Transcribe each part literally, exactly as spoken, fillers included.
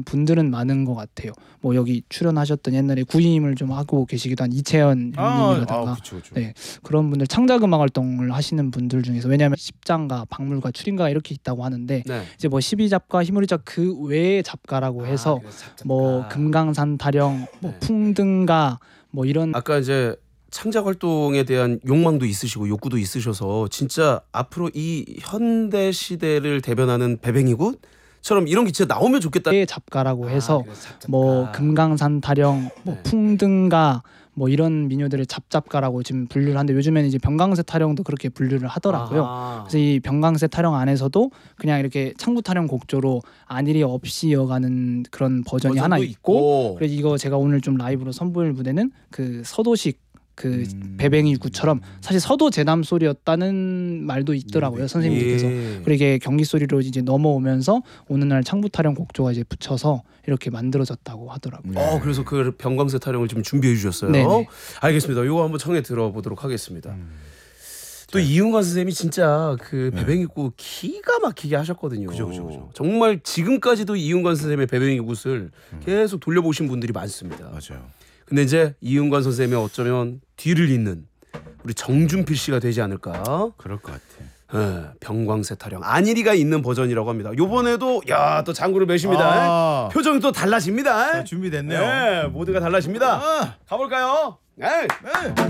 분들은 많은 것 같아요. 뭐 여기 출연하셨던 옛날에 구임을 좀 하고 계시기도 한 이채연 형님이라든가 아, 그쵸, 그쵸. 네, 그런 분들 창작 음악 활동을 하시는 분들 중에서 왜냐하면 십장가, 박물가, 추린가 이렇게 있다고 하는데 네. 이제 뭐 십이잡가, 희무리잡 그 외의 잡가라고 해서 아, 뭐 금강산 타령, 뭐 네. 풍등가 뭐 이런 아까 이제 창작 활동에 대한 욕망도 있으시고 욕구도 있으셔서 진짜 앞으로 이 현대 시대를 대변하는 배뱅이굿처럼 이런 게 진짜 나오면 좋겠다. 외의 잡가라고 해서 아, 그래서 잡잡가. 뭐 금강산 타령, 뭐 네. 풍등가 뭐 이런 민요들을 잡잡가라고 지금 분류를 하는데 요즘에는 이제 병강세 타령도 그렇게 분류를 하더라고요. 아하. 그래서 이 병강세 타령 안에서도 그냥 이렇게 창구 타령 곡조로 안일이 없이 이어가는 그런 버전이 하나 버전도 있고, 있고. 그래서 이거 제가 오늘 좀 라이브로 선보일 무대는 그 서도식 그 음. 배뱅이구처럼 사실 서도 제남 소리였다는 말도 있더라고요, 선생님들께서. 예. 그리고 이게 경기 소리로 이제 넘어오면서 오는 날 창부 타령 곡조가 이제 붙여서 이렇게 만들어졌다고 하더라고요. 어, 그래서 그 병광세 타령을 지금 준비해 주셨어요. 네네. 알겠습니다. 이거 한번 청해 들어보도록 하겠습니다. 음. 또 이윤관 선생님이 진짜 그 네. 배뱅이굿 기가 막히게 하셨거든요. 그죠, 그죠, 그죠. 정말 지금까지도 이윤관 선생님의 배뱅이굿을 계속 돌려보신 분들이 많습니다. 맞아요. 근데 이제 이윤관 선생님의 어쩌면 뒤를 잇는 우리 정준필 씨가 되지 않을까? 그럴 것 같아. 예, 병광세 타령 안일이가 있는 버전이라고 합니다. 요번에도 야 또 장구를 매십니다. 아. 표정이 또 달라집니다. 자, 준비됐네요. 네, 모두가 달라집니다. 아. 가볼까요? 네. 네.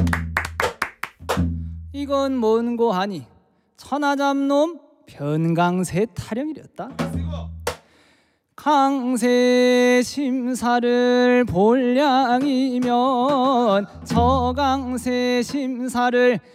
이건 뭔고 하니 천하잡놈 변강세 타령이랬다. 강세 심사를 볼 양이면 저강세 심사를